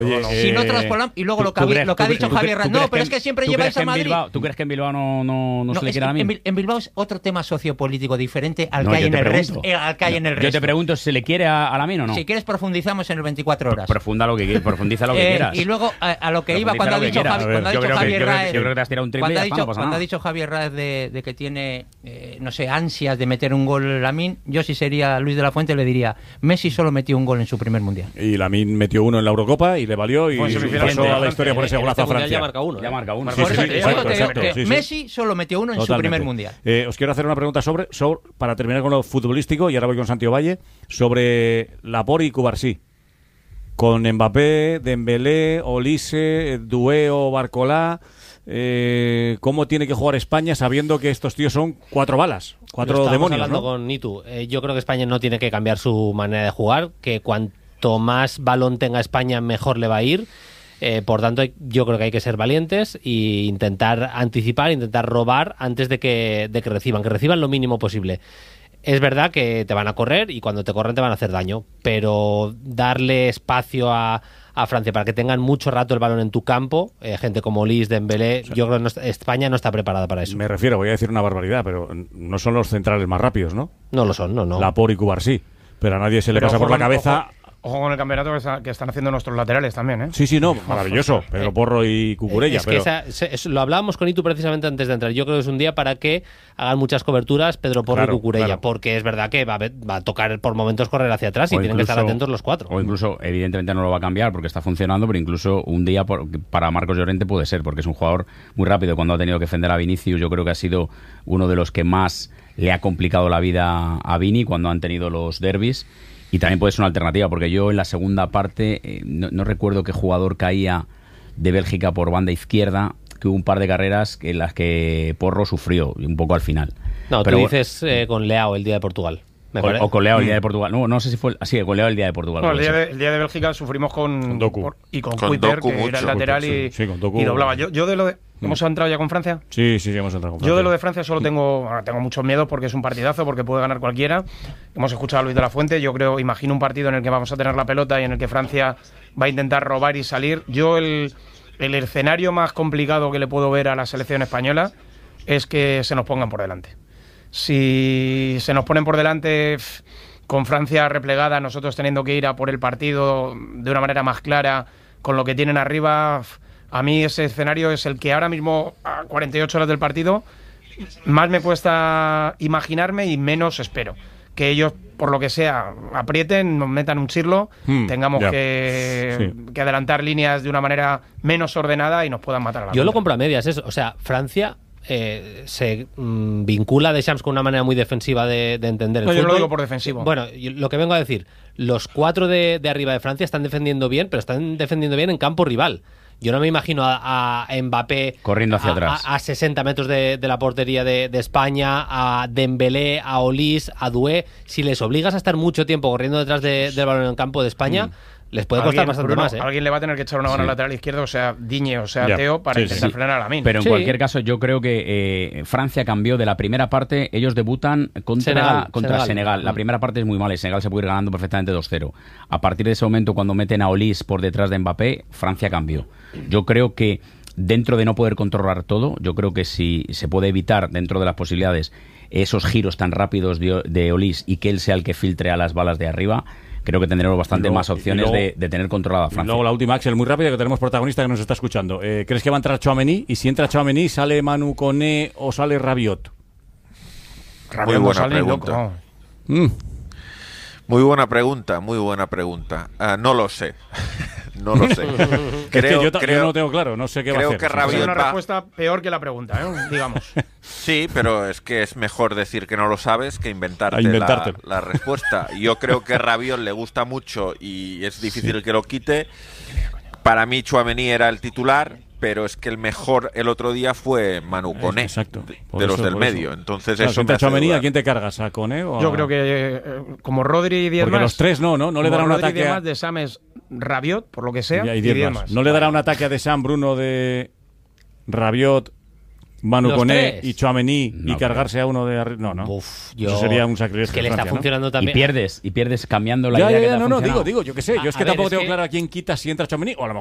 Si no traspolamos, y luego lo que ha dicho Javier Hernández. No, pero es que siempre lleváis a Madrid. ¿Tú crees que en Bilbao no se le quiere a mí? En Bilbao es otro tema sociopolítico diferente al que hay en el resto. Yo te pregunto, ¿se le quiere a Lamine o no? Si quieres, profundizamos en el 24 horas. Profundiza lo que quieras. Y luego, a lo que iba cuando ha dicho Javier Raez. Yo creo que te has tirado un triple. Cuando ha dicho Javier Raez de que tiene, no sé, ansias de meter un gol Lamine, yo si sería Luis de la Fuente le diría: Messi solo metió un gol en su primer mundial. Y Lamine metió uno en la Eurocopa y le valió y pasó a la historia por ese golazo a Francia. Ya marca uno. Messi solo metió uno en su primer mundial. Os quiero hacer una pregunta sobre para terminar con lo futbolístico, y ahora voy con Santiago Valle, sobre Laporte y Cubarsí. Con Mbappé, Dembélé, Olise, Doué o Barcolá, ¿cómo tiene que jugar España sabiendo que estos tíos son 4 balas, 4 demonios? Hablando con Nitu. Yo creo que España no tiene que cambiar su manera de jugar, que cuanto más balón tenga España, mejor le va a ir. Por tanto, yo creo que hay que ser valientes e intentar anticipar, intentar robar antes de que reciban lo mínimo posible. Es verdad que te van a correr y cuando te corren te van a hacer daño, pero darle espacio a Francia para que tengan mucho rato el balón en tu campo, gente como Olise, Dembélé, yo creo que España no está preparada para eso. Me refiero, voy a decir una barbaridad, pero no son los centrales más rápidos, ¿no? No lo son, no. Laporte y Cubarsí, pero a nadie se le pasa por la cabeza... Ojo con el campeonato que están haciendo nuestros laterales también, ¿eh? Sí, no, maravilloso. Pedro Porro y Cucurella. Lo hablábamos con Itu precisamente antes de entrar. Yo creo que es un día para que hagan muchas coberturas Pedro Porro y Cucurella, porque es verdad que va a tocar por momentos correr hacia atrás y tienen que estar atentos los 4. O incluso, evidentemente no lo va a cambiar porque está funcionando, pero incluso un día para Marcos Llorente puede ser, porque es un jugador muy rápido. Cuando ha tenido que defender a Vinicius, yo creo que ha sido uno de los que más le ha complicado la vida a Vini cuando han tenido los derbis. Y también puede ser una alternativa, porque yo en la segunda parte no recuerdo qué jugador caía de Bélgica por banda izquierda, que hubo un par de carreras en las que Porro sufrió un poco al final. No, pero tú dices con Leao el día de Portugal. O con Leao el día de Portugal. No sé si fue así, con Leao el día de Portugal. No, el día de Bélgica sufrimos con Doku. Y con Kuiter, que mucho, era el lateral y doblaba. Yo de lo de... ¿Hemos entrado ya con Francia? Sí, hemos entrado con Francia. Yo de lo de Francia solo tengo muchos miedos porque es un partidazo, porque puede ganar cualquiera. Hemos escuchado a Luis de la Fuente. Yo imagino un partido en el que vamos a tener la pelota y en el que Francia va a intentar robar y salir. Yo el escenario más complicado que le puedo ver a la selección española es que se nos pongan por delante. Si se nos ponen por delante con Francia replegada, nosotros teniendo que ir a por el partido de una manera más clara, con lo que tienen arriba... A mí ese escenario es el que ahora mismo, a 48 horas del partido, más me cuesta imaginarme y menos espero. Que ellos, por lo que sea, aprieten, nos metan un chirlo, tengamos que adelantar líneas de una manera menos ordenada y nos puedan matar a la Yo lo compro a medias, eso. O sea, Francia... se vincula a Deschamps con una manera muy defensiva de entender el fútbol. Yo lo digo por defensivo. Bueno, lo que vengo a decir, los 4 de arriba de Francia están defendiendo bien, pero están defendiendo bien en campo rival. Yo no me imagino a Mbappé corriendo hacia atrás a 60 metros de la portería de España, a Dembélé, a Olise, a Doué. Si les obligas a estar mucho tiempo corriendo detrás del balón en el campo de España, les puede costar bastante más. Alguien le va a tener que echar una mano al lateral izquierdo, o sea, Digne o sea, Teo, para intentar frenar a Lamine. Pero en cualquier caso, yo creo que Francia cambió de la primera parte. Ellos debutan contra Senegal. La primera parte es muy mala y Senegal se puede ir ganando perfectamente 2-0. A partir de ese momento, cuando meten a Olise por detrás de Mbappé, Francia cambió. Yo creo que dentro de no poder controlar todo, yo creo que si se puede evitar dentro de las posibilidades esos giros tan rápidos de Olise y que él sea el que filtre a las balas de arriba, creo que tendremos bastante más opciones de tener controlada Francia. Y luego la última, Axel, muy rápida, que tenemos protagonista que nos está escuchando. ¿Crees que va a entrar Tchouaméni? Y si entra Tchouaméni, ¿sale Manu Koné o sale Rabiot? Muy buena pregunta. Muy buena pregunta. No lo sé. No lo sé. Yo no lo tengo claro, no sé qué va a hacer. Que Rabiot es una respuesta peor que la pregunta, digamos. Sí, pero es que es mejor decir que no lo sabes que inventarte. La respuesta. Yo creo que Rabiot le gusta mucho y es difícil que lo quite. Para mí Tchouaméni era el titular, pero es que el mejor el otro día fue Manu Koné, de los del medio. Entonces eso me hace Tchouaméni, ¿a quién te cargas? ¿A Koné o a...? Yo creo que como Rodri y 10 más... Porque los tres no le dará un ataque a... de Sam es Rabiot, por lo que sea, y 10 más. ¿No le dará un ataque a Deschamps, Bruno, de Rabiot, Manu Koné y Tchouaméni y cargarse a uno de arriba. No. Eso sería un sacrilegio. Es que le está funcionando también. Y pierdes cambiando la idea que te ha funcionado. Digo, yo qué sé. Yo es que tampoco tengo claro a quién quita si entra Tchouaméni, o a lo mejor